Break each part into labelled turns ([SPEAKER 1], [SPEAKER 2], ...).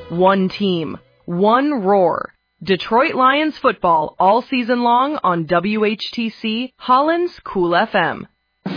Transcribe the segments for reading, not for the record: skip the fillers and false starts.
[SPEAKER 1] one team, one roar. Detroit Lions football all season long on WHTC, Holland's Cool FM.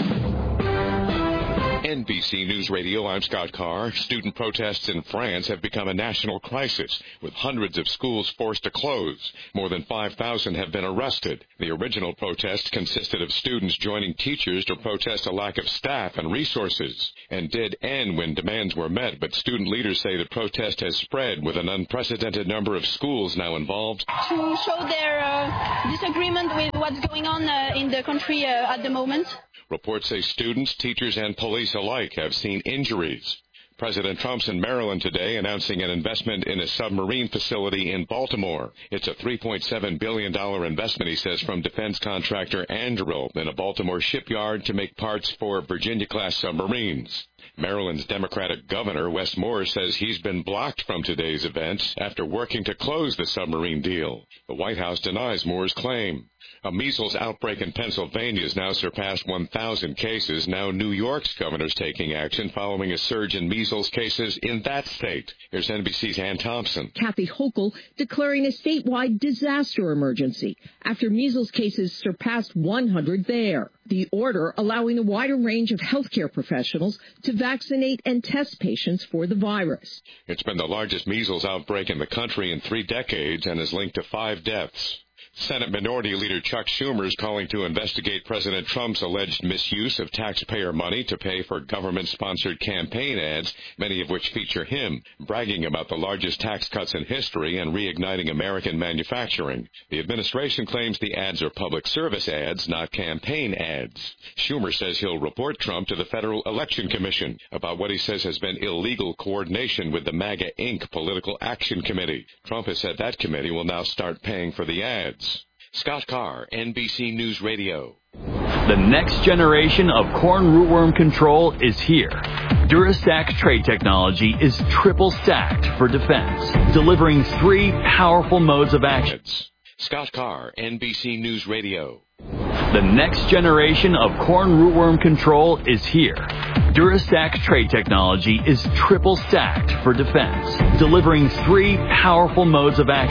[SPEAKER 2] NBC News Radio, I'm Scott Carr. Student protests in France have become a national crisis, with hundreds of schools forced to close. More than 5,000 have been arrested. The original protest consisted of students joining teachers to protest a lack of staff and resources, and did end when demands were met, but student leaders say the protest has spread, with an unprecedented number of schools now involved.
[SPEAKER 3] To show their disagreement with what's going on in the country at the moment.
[SPEAKER 2] Reports say students, teachers, and police alike have seen injuries. President Trump's in Maryland today announcing an investment in a submarine facility in Baltimore. It's a $3.7 billion investment, he says, from defense contractor Anduril in a Baltimore shipyard to make parts for Virginia-class submarines. Maryland's Democratic governor, Wes Moore, says he's been blocked from today's events after working to close the submarine deal. The White House denies Moore's claim. A measles outbreak in Pennsylvania has now surpassed 1,000 cases. Now New York's governor's taking action following a surge in measles cases in that state. Here's NBC's Ann Thompson.
[SPEAKER 4] Kathy Hochul declaring a statewide disaster emergency after measles cases surpassed 100 there. The order allowing a wider range of healthcare professionals to vaccinate and test patients for the virus.
[SPEAKER 2] It's been the largest measles outbreak in the country in 3 decades and is linked to 5 deaths. Senate Minority Leader Chuck Schumer is calling to investigate President Trump's alleged misuse of taxpayer money to pay for government-sponsored campaign ads, many of which feature him, bragging about the largest tax cuts in history and reigniting American manufacturing. The administration claims the ads are public service ads, not campaign ads. Schumer says he'll report Trump to the Federal Election Commission about what he says has been illegal coordination with the MAGA Inc. Political Action Committee. Trump has said that committee will now start paying for the ads. Scott Carr, NBC News Radio.
[SPEAKER 5] The next generation of corn rootworm control is here. DuraStack trait technology is triple stacked for defense, delivering 3 powerful modes of action.
[SPEAKER 2] Scott Carr, NBC News Radio.
[SPEAKER 5] The next generation of corn rootworm control is here. DuraStack trait technology is triple stacked for defense, delivering 3 powerful modes of action.